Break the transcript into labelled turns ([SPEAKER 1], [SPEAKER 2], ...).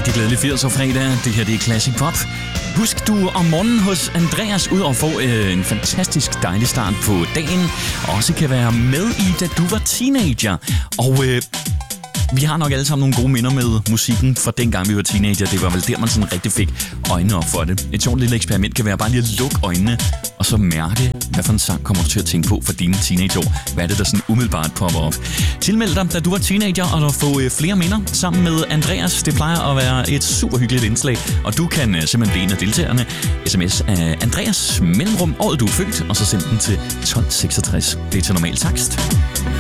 [SPEAKER 1] Rigtig glædelig 80'er fredag. Det her det er Classic Pop. Husk du om morgenen hos Andreas ud og få en fantastisk dejlig start på dagen. Og også kan være med i, da du var teenager. Og vi har nok alle sammen nogle gode minder med musikken fra dengang vi var teenager. Det var vel der, man sådan rigtig fik øjnene op for det. Et sjovt lille eksperiment kan være bare lige at lukke øjnene, og så mærke, hvad for en sang kommer du til at tænke på for dine teenageår. Hvad er det, der sådan umiddelbart popper op? Tilmeld dig, da du var teenager, og der få flere minder sammen med Andreas. Det plejer at være et super hyggeligt indslag, og du kan simpelthen blive en af deltagerne. SMS af Andreas mellemrum, året du er født, og så send den til 1266. Det er til normal takst.